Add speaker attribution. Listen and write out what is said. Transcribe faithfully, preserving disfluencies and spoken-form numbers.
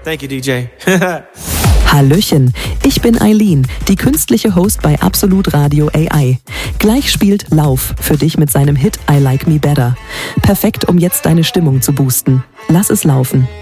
Speaker 1: Thank you, D J.
Speaker 2: Hallöchen, ich bin Eileen, die künstliche Host bei Absolut Radio A I. Gleich spielt Lauf für dich mit seinem Hit I Like Me Better. Perfekt, um jetzt deine Stimmung zu boosten. Lass es laufen.